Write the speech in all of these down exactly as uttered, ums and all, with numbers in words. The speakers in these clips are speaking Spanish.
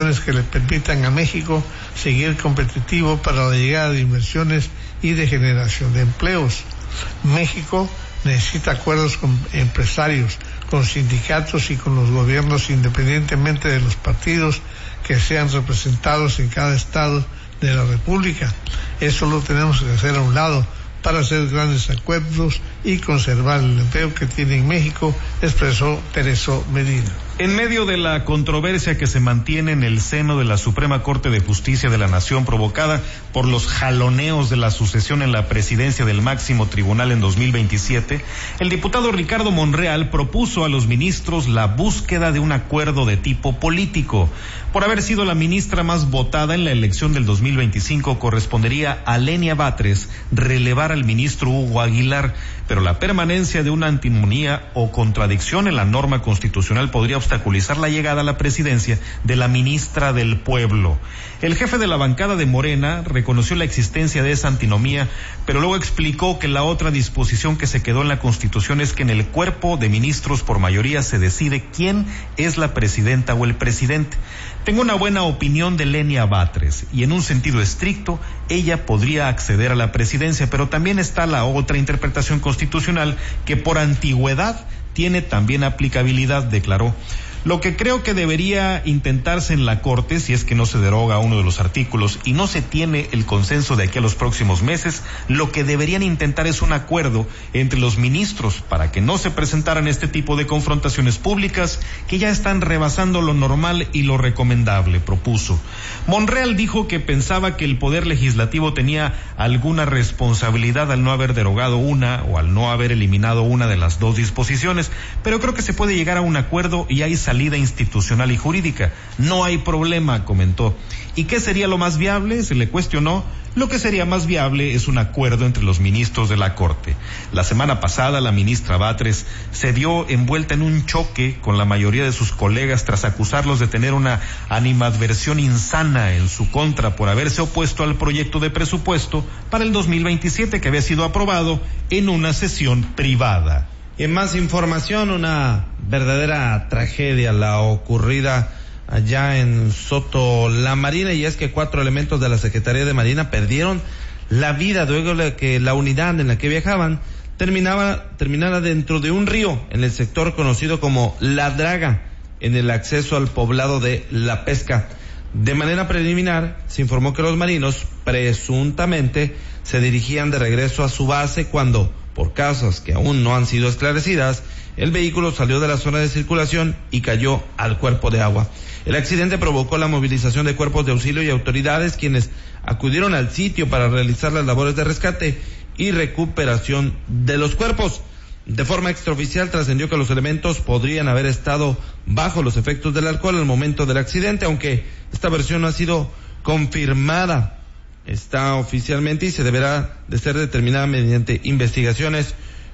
condiciones que le permitan a México seguir competitivo para la llegada de inversiones y de generación de empleos. México necesita acuerdos con empresarios, con sindicatos y con los gobiernos, independientemente de los partidos que sean representados en cada estado de la República. Eso lo tenemos que hacer a un lado para hacer grandes acuerdos y conservar el empleo que tiene en México, expresó Tereso Medina. En medio de la controversia que se mantiene en el seno de la Suprema Corte de Justicia de la Nación provocada por los jaloneos de la sucesión en la presidencia del máximo tribunal en dos mil veintisiete, el diputado Ricardo Monreal propuso a los ministros la búsqueda de un acuerdo de tipo político. Por haber sido la ministra más votada en la elección del dos mil veinticinco, correspondería a Lenia Batres relevar al ministro Hugo Aguilar, pero la permanencia de una antimonía o contradicción en la norma constitucional podría obstaculizar la llegada a la presidencia de la ministra del Pueblo. El jefe de la bancada de Morena reconoció la existencia de esa antinomía, pero luego explicó que la otra disposición que se quedó en la Constitución es que en el cuerpo de ministros por mayoría se decide quién es la presidenta o el presidente. Tengo una buena opinión de Lenia Batres y en un sentido estricto ella podría acceder a la presidencia, pero también está la otra interpretación constitucional que por antigüedad tiene también aplicabilidad, declaró. Lo que creo que debería intentarse en la Corte, si es que no se deroga uno de los artículos y no se tiene el consenso de aquí a los próximos meses, lo que deberían intentar es un acuerdo entre los ministros para que no se presentaran este tipo de confrontaciones públicas que ya están rebasando lo normal y lo recomendable, propuso. Monreal dijo que pensaba que el Poder Legislativo tenía alguna responsabilidad al no haber derogado una o al no haber eliminado una de las dos disposiciones, pero creo que se puede llegar a un acuerdo y hay salida institucional y jurídica. No hay problema, comentó. ¿Y qué sería lo más viable? Se le cuestionó. Lo que sería más viable es un acuerdo entre los ministros de la Corte. La semana pasada, la ministra Batres se vio envuelta en un choque con la mayoría de sus colegas tras acusarlos de tener una animadversión insana en su contra por haberse opuesto al proyecto de presupuesto para el dos mil veintisiete que había sido aprobado en una sesión privada. Y en más información, una verdadera tragedia la ocurrida allá en Soto La Marina, y es que cuatro elementos de la Secretaría de Marina perdieron la vida luego de que la unidad en la que viajaban terminaba terminara dentro de un río en el sector conocido como La Draga, en el acceso al poblado de La Pesca. De manera preliminar, se informó que los marinos presuntamente se dirigían de regreso a su base cuando, por causas que aún no han sido esclarecidas, el vehículo salió de la zona de circulación y cayó al cuerpo de agua. El accidente provocó la movilización de cuerpos de auxilio y autoridades, quienes acudieron al sitio para realizar las labores de rescate y recuperación de los cuerpos. De forma extraoficial trascendió que los elementos podrían haber estado bajo los efectos del alcohol al momento del accidente, aunque esta versión no ha sido confirmada. Está oficialmente y se deberá de ser determinada mediante investigaciones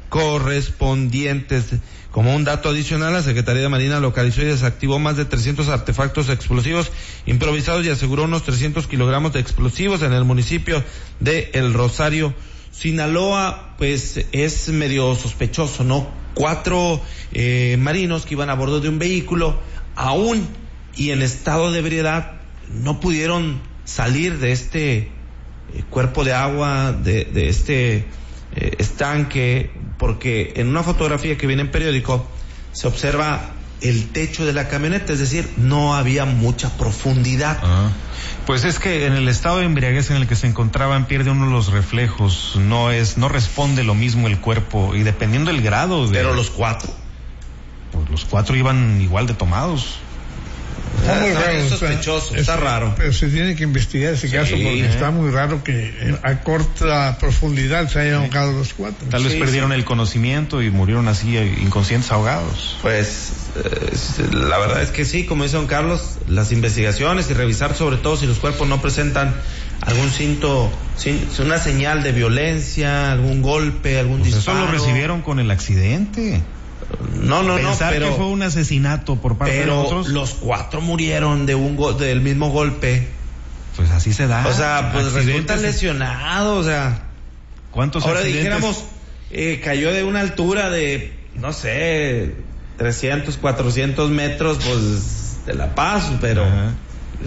correspondientes. Como un dato adicional, la Secretaría de Marina localizó y desactivó más de trescientos artefactos explosivos improvisados y aseguró unos trescientos kilogramos de explosivos en el municipio de El Rosario, Sinaloa. Pues es medio sospechoso, ¿no? Cuatro eh, marinos que iban a bordo de un vehículo aún y en estado de ebriedad no pudieron salir de este eh, cuerpo de agua, de, de este eh, estanque, porque en una fotografía que viene en periódico se observa el techo de la camioneta, es decir, no había mucha profundidad. Ah, pues es que en el estado de embriaguez en el que se encontraban pierde uno los reflejos, no es, no responde lo mismo el cuerpo y dependiendo del grado de... Pero los cuatro. Pues los cuatro iban igual de tomados. Está muy raro, es sospechoso, está, está es, raro. Pero se tiene que investigar ese sí, caso porque eh. está muy raro que a corta profundidad se hayan ahogado los cuatro. Tal vez sí, perdieron sí. el conocimiento y murieron así inconscientes ahogados. Pues eh, la verdad es que sí, como dice don Carlos, las investigaciones y revisar sobre todo si los cuerpos no presentan algún cinto, una señal de violencia, algún golpe, algún pues disparo. Eso lo recibieron con el accidente. No, no, Pensar no, pero que fue un asesinato por parte pero de nosotros. los cuatro murieron de un go- del mismo golpe. Pues así se da. O sea, pues Accidentes. resultan lesionados, o sea. ¿Cuántos Ahora accidentes? dijéramos, eh, cayó de una altura de, no sé, trescientos, cuatrocientos metros, pues, de La Paz, pero... Ajá.